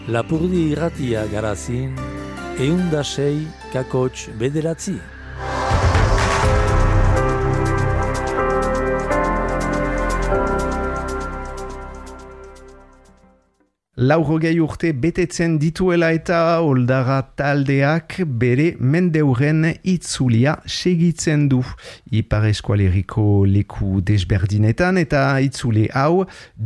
Lapurdi irratia garazin, 106,9. Laurogei urte betetzen dituela eta Oldarra taldeak bere mendeuren itzulia segitzen du. Ipar eskualeriko leku desberdinetan eta itzule hau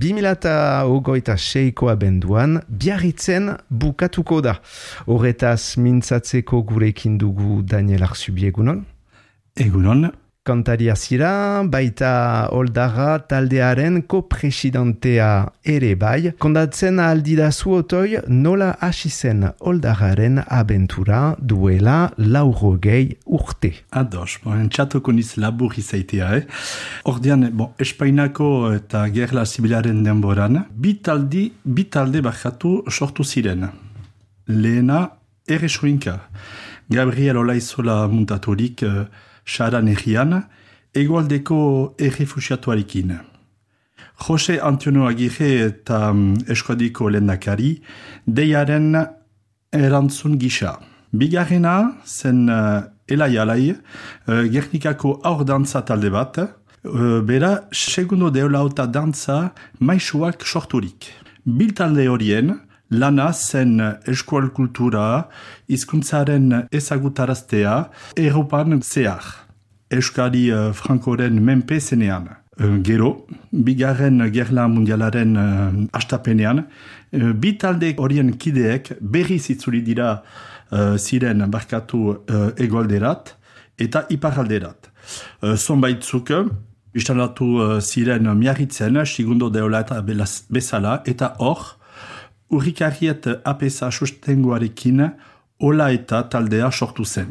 2026ko abenduan Biarritzen bukatuko da. Horretaz mintzatzeko gurekin dugu Daniel Arzubi, egunon? Egunon. Kantaria zira, baita Oldarra taldearen ko-presidentea ere bai. Kondatzen aldidazu otoi nola hasi zen Oldarraren abentura duela 80 urte. Ados, txatuko niz labur izaitea, Ordean, Espainako eta Gerla Zibilaren denboran, bi talde bajatu sortu ziren. Lehena, Erresoinka. Gabriel Olaizola muntaturik Saran egian, egoaldeko errefusiatuarekin. Jose Antonio Agirre eta eskuadiko lehendakari, deiaren erantzun gisa. Bigarrena zen elai-alai, Gernikako aur dantza talde bat, bera segundo deolauta dantza maisuak sorturik. Biltalde horien, lana zen eskual kultura, hizkuntzaren ezagutaraztea, Europan zehar. Euskari frankoren menpe zenean. Gero, bigarren gerla mundialaren hastapenean, bi talde horien kideek berriz itzuli dira ziren barkatu egoalderat eta iparalderat. Zonbaitzuk, instalatu ziren Miarritzen, segundo deola eta bezala, eta hor, Urrikarriet apesa sustengoarekin Ola eta taldea sortu zen.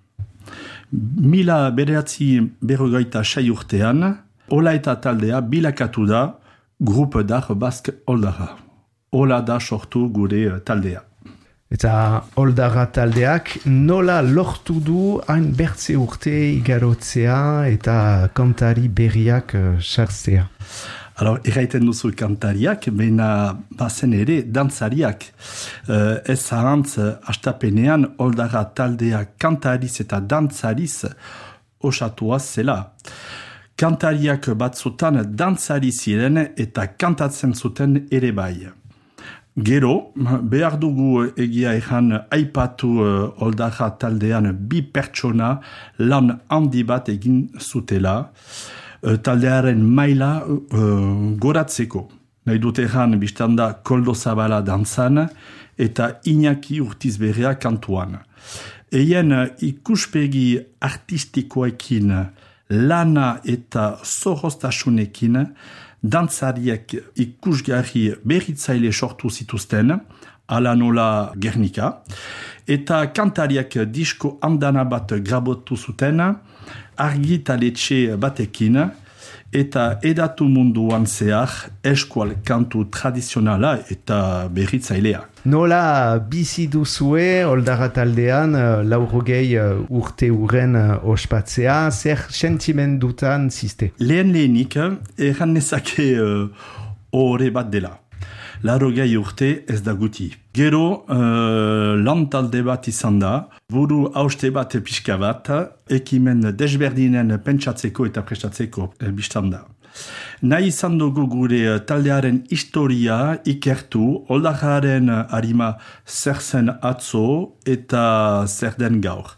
1996 urtean, Ola eta taldea bilakatu da Grupo d'Art Basque Oldarra. Ola da sortu gure taldea. Eta Oldarra taldeak nola lortu du hain bertze urte igarotzea eta kantari berriak sartzea? Erraiten duzu kantariak, baina bazen ere dantzariak. Ez zahantz, hastapenean Oldarra taldea kantariz eta dantzariz osatua zela. Kantariak batzutan dantzari ziren eta kantatzen zuten ere bai. Gero, behar dugu egia ejan aipatu Oldarra taldean bi pertsona lan handi bat egin zutela, taldearen maila goratzeko. Nahi dut egan biztanda Koldo Zabala dantzan eta Iñaki Urtizberria kantuan. Eien ikuspegi artistikoekin, lana eta zorroztasunekin, dantzariek ikusgarri berritzaile sortu zituzten, ala nola Gernika, eta kantariak disko andana bat grabotu zuten, argitaletxe batekin, eta edatu munduan zehar eskual kantu tradizionala eta berritzailea. Nola bizi duzue Oldarra taldean 80 urte uren ospatzea, zer sentimendutan ziste? Lehenik, erran nezake ohore bat dela. 80 urte ez da guti. Gero lan talde bat izan da, buru hauste bat pixka bat, ekimen desberdinen pentsatzeko eta prestatzeko biztanda. Nahi izan dugu gure taldearen historia ikertu, Oldarraren harima zer zen atzo eta zer den gaur.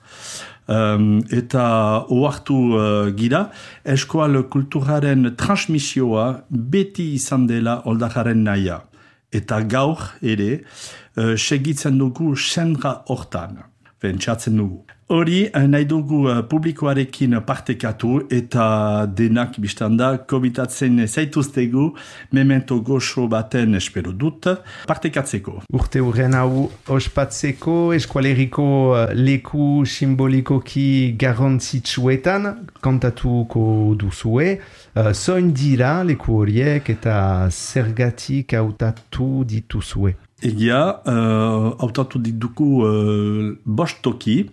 Eta ohartu gira, eskual kulturaren transmisioa beti izan dela Oldarraren nahia. Eta gaur ere, segitzen dugu sendra hortan, pentsatzen dugu. Hori nahi dugu publikoarekin partekatu eta denak biztanda komitatzen zaituztegu memento goxo baten espero dut partekatzeko. Urte hurren hau ospatzeko eskualeriko leku simbolikoki garrantzitsuetan kantatuko duzue. Zoin dira leku horiek eta zergatik hautatu dituzue? Egia, hautatu ditugu bost toki.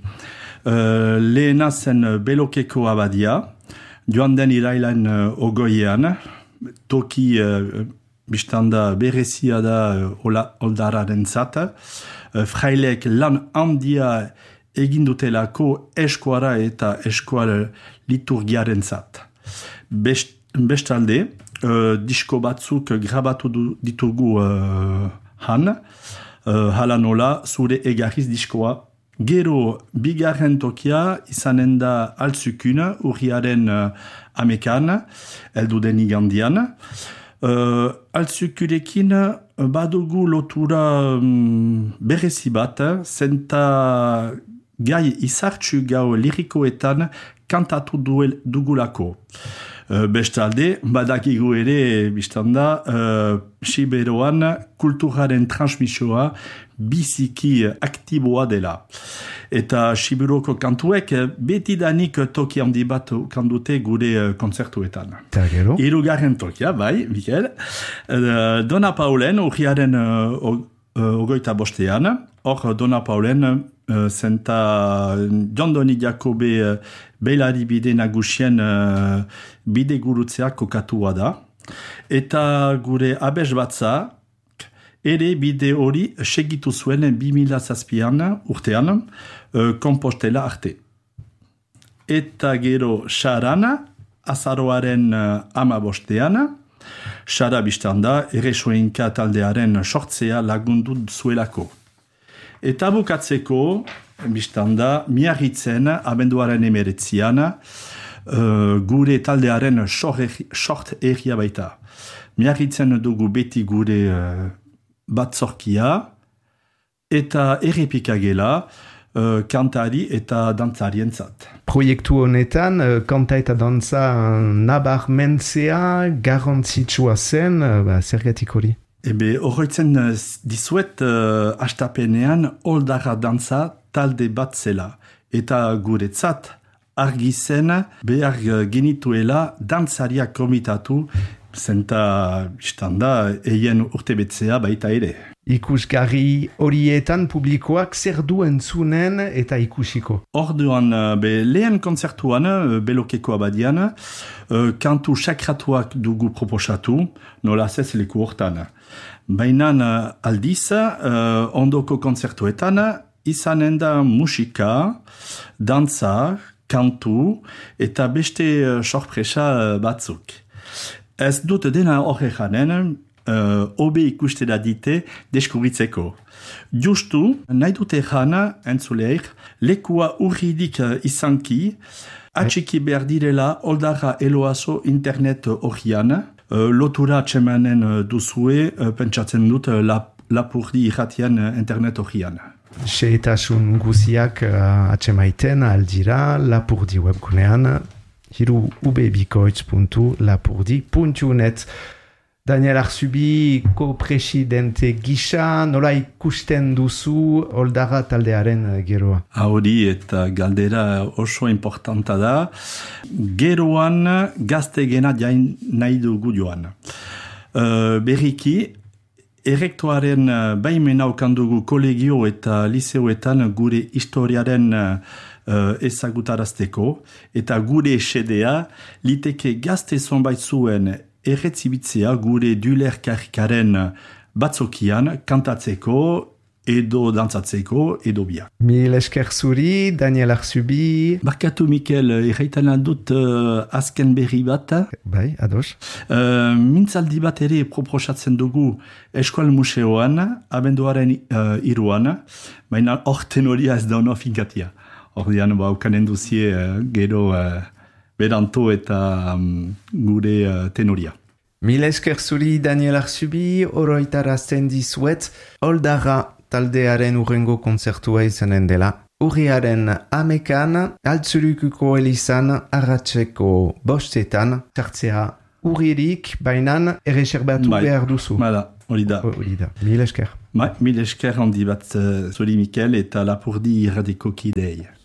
Lehena zen Belokeko abadia, joan den irailan ogoiean, toki biztanda berezia da oldararen zat. Frailek lan handia egin dutelako eskuara eta eskual liturgiaren zat. Bestalde, disko batzuk grabatu ditugu han, hala nola zure egarriz diskoa. Gero, bigarren tokia izanen da altzukun urriaren amekan, eldu den igandian. Altzukurekin badugu lotura berezi bat, zenta gai izartxu gau lirikoetan kantatu dugulako. Bestalde, badakigu ere, biztanda, Siberoan kulturaren transmisioa biziki aktiboa dela. Eta Siberoko kantuek betidanik toki handi bat kandute gure konzertuetan. Eta gero? Hirugarren tokia, bai, Mikel. Dona Paulen, urriaren ogoita bostean, hor Dona Paulen, zenta Jondoni Jakobe beilari bide nagusien bide gurutzea kokatua da. Eta gure abes batza, ere bide hori segitu zuen 2007 urtean, Compostela arte. Eta gero Xaran, azaroaren 15, Xara biztanda Erresoenka taldearen sortzea lagundu zuelako. Eta bukatzeko, biztanda, Miarritzen abenduaren 19, gure taldearen sort erria baita. Miarritzen dugu beti gure batzorkia eta errepika gela kantari eta dantzarientzat. Proiektu honetan, kanta eta dantza nabarmentzea garrantzitsua zen, zergatik hori? Ebe, horretzen dizuet hastapenean oldarra dantza talde bat zela. Eta guretzat argi zen behar genituela dantzariak komitatu, zenta biztanda eien urtebetzea baita ere. Ikusgarri horietan publikoak zer duen zunen eta ikusiko. Orduan, lehen konzertuan, Belokeko abadian, kantu sakratuak dugu proposatu, nola zez leku hortan. Baina aldiz, ondoko konzertuetan, izanen da musika, dantza, kantu eta beste sorpresa batzuk. Ez dut dena horre janen, hobe ikuste da dite deskubritzeko. Justu, nahi dute jana, entzuleik, lekua urridik izanki, atxiki behar direla oldarra eloazo internet horian, lotura txemanen duzue, pentsatzen dut lapurdi irratian internet horian. Xehetasun guziak atxemaiten aldira lapurdi webgunean, ubebikoitz.lapurdi.net. Daniel Arzubi, ko-presidente gisa, nola ikusten duzu oldarra taldearen geroa? Hori eta galdera oso importanta da. Geroan gazte gena jain nahi dugu joan. Berriki, errektoaren baimena okandugu kolegio eta liseoetan gure historiaren ezagutarazteko, eta gure esedea liteke gazte zonbait zuen erretzibitzea gure dulerkarikaren batzokian kantatzeko edo dantzatzeko edo biak. Mil esker zuri, Daniel Arzubi. Barkatu, Mikel, erraitana dut azken berri bat. Bai, ados. Mintzaldi bat ere proposatzen dugu Eskual Museoan, abenduaren 3, baina hor tenoria ez da ono finkatia. Ordean, ukanen duzie gero beranto eta gure tenoria. Mil esker zuri, Daniel Arzubi, oroitarazten dizuet, oldarra taldearen urrengo kontzertua izanen dela. Urriaren 11, Altzulukuko elizan arratseko 5, sartzea urririk, bainan erreserbatu behar duzu. Hori da. Mil esker. Mil esker handi bat zuri, Mikel, eta lapurdi irradiko kidei.